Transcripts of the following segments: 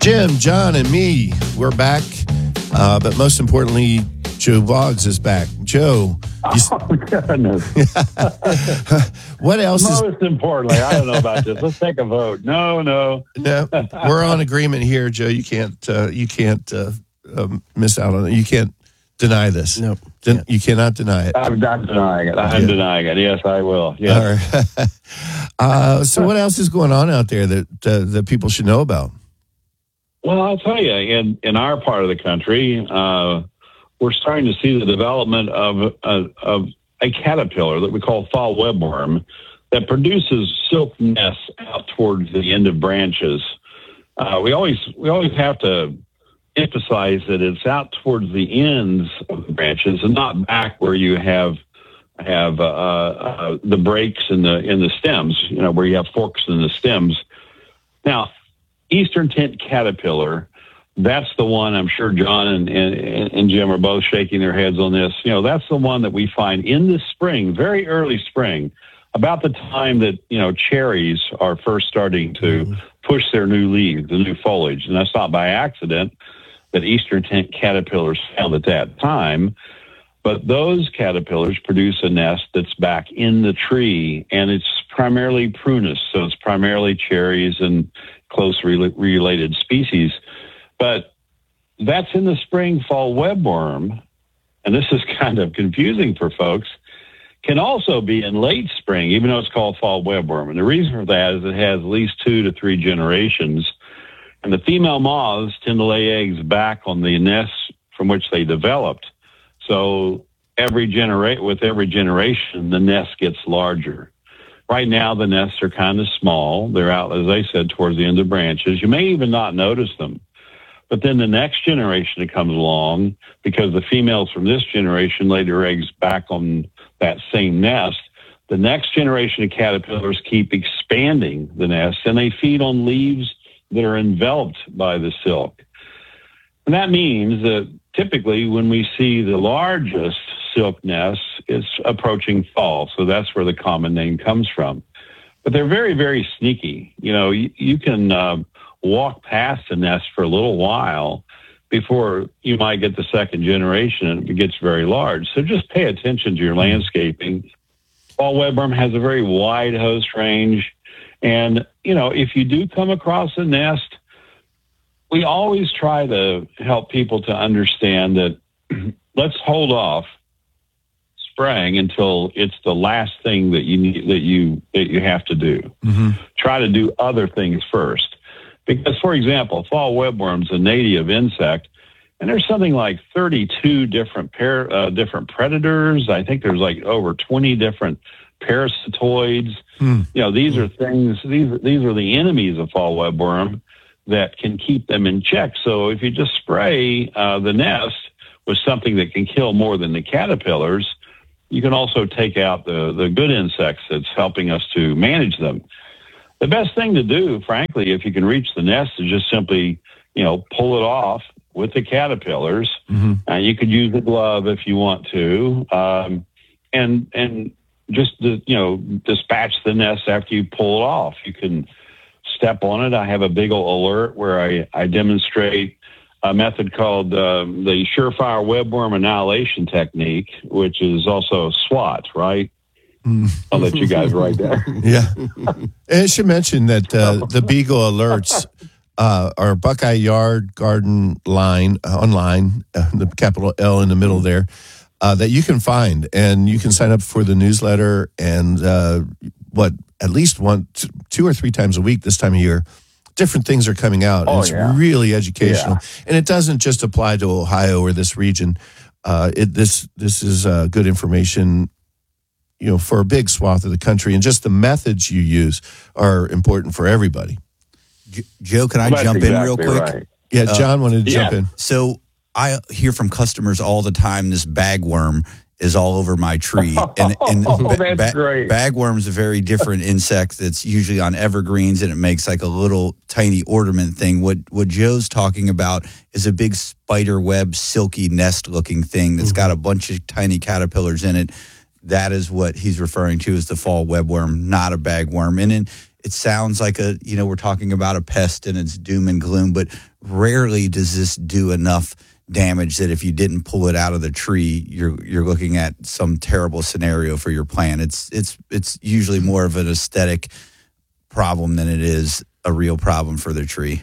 Jim, John, and me, we're back. But most importantly, Joe Boggs is back. Joe. Oh, goodness. What else Most importantly, I don't know about this. Let's take a vote. No. We're on agreement here, Joe. You can't miss out on it. You can't deny this. No. You cannot deny it. I'm not denying it. I'm denying it. Yes, I will. Yes. All right. So what else is going on out there that people should know about? Well, I'll tell you, in our part of the country, we're starting to see the development of a caterpillar that we call fall webworm that produces silk nests out towards the end of branches. We always have to emphasize that it's out towards the ends of the branches and not back where you have the breaks in the stems, where you have forks in the stems. Now, Eastern tent caterpillar, that's the one. I'm sure John and Jim are both shaking their heads on this. That's the one that we find in the spring, very early spring, about the time that, cherries are first starting to push their new leaves, the new foliage. And that's not by accident that Eastern tent caterpillars found at that time. But those caterpillars produce a nest that's back in the tree, and it's primarily prunus, so it's primarily cherries and closely related species. But that's in the spring. Fall webworm, and this is kind of confusing for folks, can also be in late spring, even though it's called fall webworm. And the reason for that is it has at least 2 to 3 generations. And the female moths tend to lay eggs back on the nests from which they developed. So with every generation, the nest gets larger. Right now, the nests are kind of small. They're out, as I said, towards the end of branches. You may even not notice them. But then the next generation that comes along, because the females from this generation lay their eggs back on that same nest, the next generation of caterpillars keep expanding the nest, and they feed on leaves that are enveloped by the silk. And that means that typically when we see the largest silk nests, it's approaching fall. So that's where the common name comes from. But they're very, very sneaky. You can walk past a nest for a little while before you might get the second generation and it gets very large. So just pay attention to your landscaping. Fall webworm has a very wide host range. And, if you do come across a nest, we always try to help people to understand that let's hold off spraying until it's the last thing that you need, that you have to do. Mm-hmm. Try to do other things first. Because, for example, fall webworm's a native insect, and there's something like 32 different predators. I think there's like over 20 different parasitoids. These are things. These are the enemies of fall webworm that can keep them in check. So if you just spray the nest with something that can kill more than the caterpillars, you can also take out the good insects that's helping us to manage them. The best thing to do, frankly, if you can reach the nest, is just simply, pull it off with the caterpillars. Mm-hmm. You could use a glove if you want to, and just dispatch the nest after you pull it off. You can step on it. I have a big old alert where I demonstrate a method called the Surefire Webworm Annihilation Technique, which is also SWAT, right? I'll let you guys write that. Yeah. And I should mention that the Beagle alerts are Buckeye Yard Garden line online, the capital L in the middle there, that you can find. And you can sign up for the newsletter and at least 2 or 3 times a week this time of year. Different things are coming out. And it's really educational. Yeah. And it doesn't just apply to Ohio or this region. This is good information, for a big swath of the country. And just the methods you use are important for everybody. Joe, can I jump in real quick? Right. Yeah, John wanted to jump in. So I hear from customers all the time this bagworm is all over my tree. And that's great. Bagworm is a very different insect that's usually on evergreens, and it makes like a little tiny ornament thing. What Joe's talking about is a big spider web, silky nest-looking thing that's got a bunch of tiny caterpillars in it. That is what he's referring to as the fall webworm, not a bagworm. And it sounds like we're talking about a pest and it's doom and gloom, but rarely does this do enough damage that if you didn't pull it out of the tree, you're looking at some terrible scenario for your plant. It's usually more of an aesthetic problem than it is a real problem for the tree.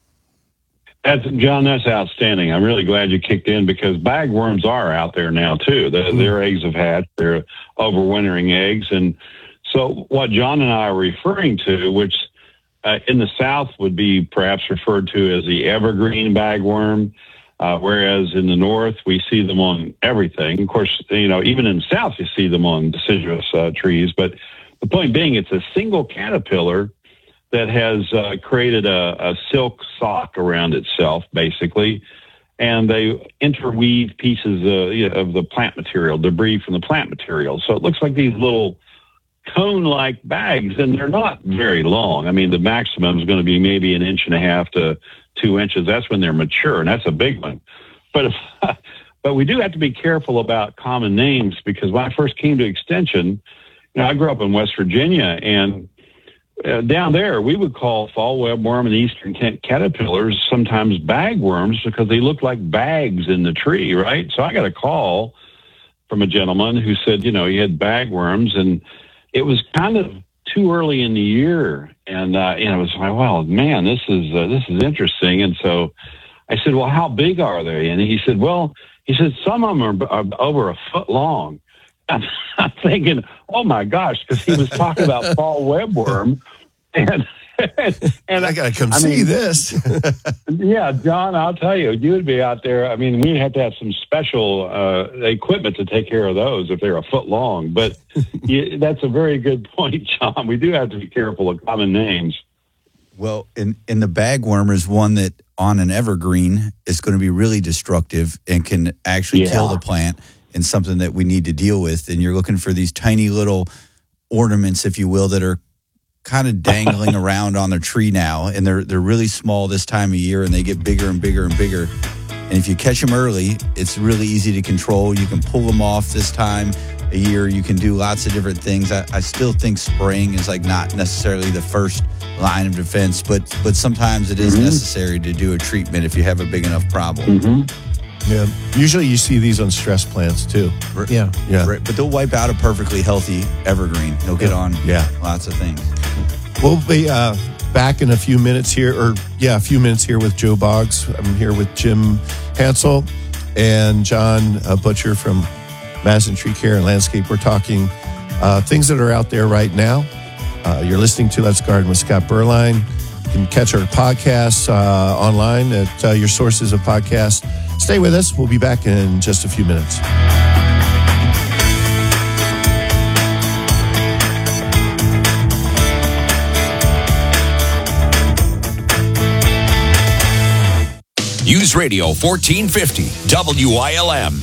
John, that's outstanding. I'm really glad you kicked in because bagworms are out there now too. Their eggs have hatched. They're overwintering eggs. And so what John and I are referring to, which in the South would be perhaps referred to as the evergreen bagworm, whereas in the North, we see them on everything. Of course, even in the South, you see them on deciduous trees. But the point being, it's a single caterpillar that has created a silk sock around itself, basically, and they interweave pieces of the plant material, debris from the plant material. So it looks like these little cone-like bags, and they're not very long. I mean, the maximum is going to be maybe 1.5 to 2 inches. That's when they're mature, and that's a big one. But we do have to be careful about common names because when I first came to Extension, I grew up in West Virginia, and down there, we would call fall webworm and eastern caterpillars sometimes bagworms because they look like bags in the tree, right? So I got a call from a gentleman who said, he had bagworms, and it was kind of too early in the year. And, it was like, well, man, this is interesting. And so I said, well, how big are they? And he said, some of them are over a foot long. I'm thinking, oh my gosh, because he was talking about fall webworm, and I got to come see this. Yeah, John, I'll tell you, you would be out there. I mean, we'd have to have some special equipment to take care of those if they're a foot long. But that's a very good point, John. We do have to be careful of common names. Well, in the bagworm is one that on an evergreen is going to be really destructive and can actually kill the plant. And something that we need to deal with. And you're looking for these tiny little ornaments, if you will, that are kind of dangling around on the tree now. And they're really small this time of year, and they get bigger and bigger and bigger. And if you catch them early, it's really easy to control. You can pull them off this time of year. You can do lots of different things. I still think spraying is like not necessarily the first line of defense, but sometimes it is necessary to do a treatment if you have a big enough problem. Mm-hmm. Yeah. Usually you see these on stress plants too. Yeah. Right. But they'll wipe out a perfectly healthy evergreen. They'll get on lots of things. We'll be back in a few minutes here, with Joe Boggs. I'm here with Jim Hansel and John Butcher from Madison Tree Care and Landscape. We're talking things that are out there right now. You're listening to Let's Garden with Scott Berline. You can catch our podcasts online at your sources of podcasts. Stay with us. We'll be back in just a few minutes. News Radio 1450 WILM.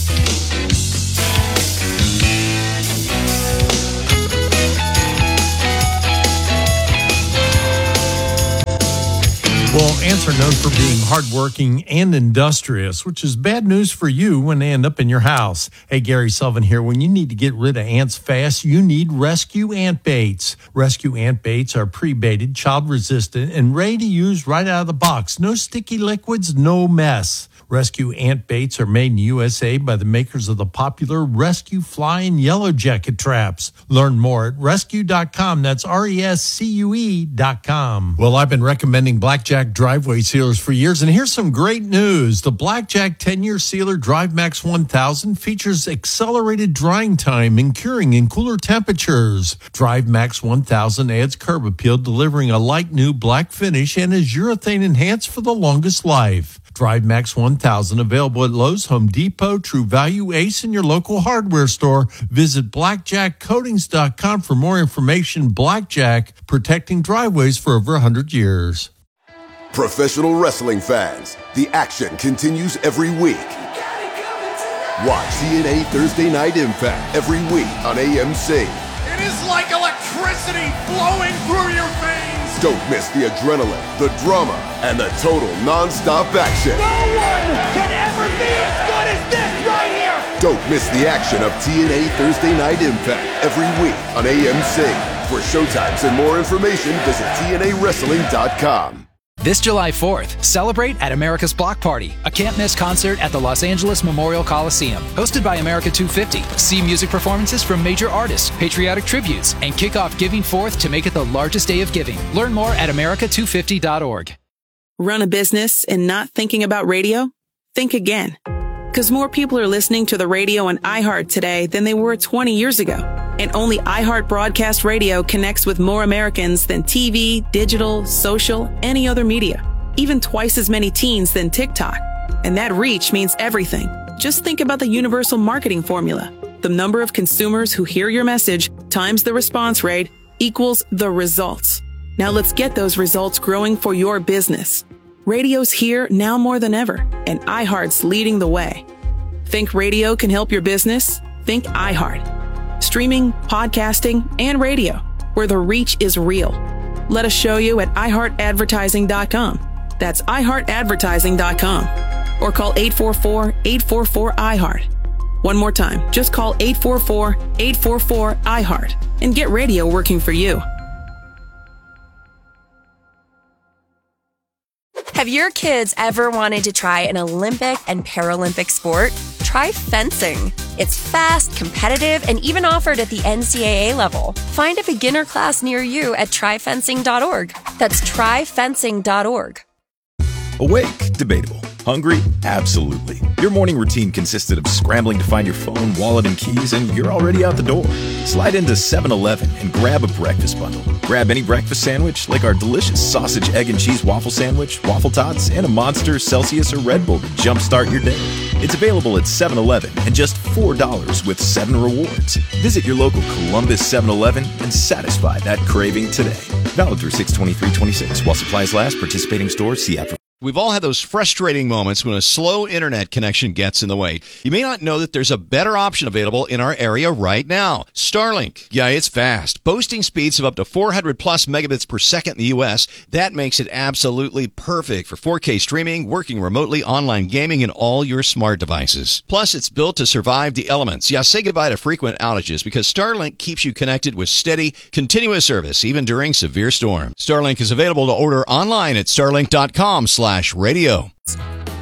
Well, ants are known for being hardworking and industrious, which is bad news for you when they end up in your house. Hey, Gary Sullivan here. When you need to get rid of ants fast, you need Rescue Ant Baits. Rescue Ant Baits are pre-baited, child-resistant, and ready to use right out of the box. No sticky liquids, no mess. Rescue Ant Baits are made in USA by the makers of the popular Rescue Fly and Yellow Jacket traps. Learn more at rescue.com. That's RESCUE.com. Well, I've been recommending Blackjack driveway sealers for years, and here's some great news. The Blackjack 10-year sealer Drive Max 1000 features accelerated drying time and curing in cooler temperatures. Drive Max 1000 adds curb appeal, delivering a light new black finish, and is urethane enhanced for the longest life. Drive Max 1000 available at Lowe's, Home Depot, True Value, Ace, and your local hardware store. Visit blackjackcoatings.com for more information. Blackjack, protecting driveways for over 100 years. Professional wrestling fans, the action continues every week. Watch TNA Thursday Night Impact every week on AMC. It is like electricity flowing through your veins. Don't miss the adrenaline, the drama, and the total non-stop action. No one can ever be as good as this right here. Don't miss the action of TNA Thursday Night Impact every week on AMC. For showtimes and more information, visit TNAWrestling.com. This July 4th, celebrate at America's Block Party, a can't-miss concert at the Los Angeles Memorial Coliseum. Hosted by America 250. See music performances from major artists, patriotic tributes, and kick off Giving Forth to make it the largest day of giving. Learn more at America250.org. Run a business and not thinking about radio? Think again. Because more people are listening to the radio on iHeart today than they were 20 years ago. And only iHeart Broadcast Radio connects with more Americans than TV, digital, social, any other media. Even twice as many teens than TikTok. And that reach means everything. Just think about the universal marketing formula. The number of consumers who hear your message times the response rate equals the results. Now let's get those results growing for your business. Radio's here now more than ever, and iHeart's leading the way. Think radio can help your business? Think iHeart. Streaming, podcasting, and radio, where the reach is real. Let us show you at iHeartAdvertising.com. That's iHeartAdvertising.com. Or call 844-844-iHeart. One more time, just call 844-844-iHeart and get radio working for you. Have your kids ever wanted to try an Olympic and Paralympic sport? Try fencing. It's fast, competitive, and even offered at the NCAA level. Find a beginner class near you at tryfencing.org. That's tryfencing.org. Awake? Debatable. Hungry? Absolutely. Your morning routine consisted of scrambling to find your phone, wallet, and keys, and you're already out the door. Slide into 7-Eleven and grab a breakfast bundle. Grab any breakfast sandwich, like our delicious sausage, egg, and cheese waffle sandwich, waffle tots, and a Monster, Celsius, or Red Bull to jumpstart your day. It's available at 7-Eleven and just $4 with 7 rewards. Visit your local Columbus 7-Eleven and satisfy that craving today. Valid through 6/23/26 while supplies last. Participating stores. See app for. We've all had those frustrating moments when a slow internet connection gets in the way. You may not know that there's a better option available in our area right now. Starlink. Yeah, it's fast. Boasting speeds of up to 400 plus megabits per second in the U.S. That makes it absolutely perfect for 4K streaming, working remotely, online gaming, and all your smart devices. Plus, it's built to survive the elements. Yeah, say goodbye to frequent outages because Starlink keeps you connected with steady, continuous service, even during severe storms. Starlink is available to order online at starlink.com/radio.